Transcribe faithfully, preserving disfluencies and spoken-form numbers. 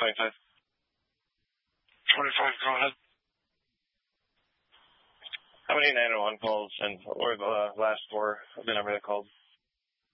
twenty-five. twenty-five, go ahead. How many nine one one calls and or the last four of the number that called?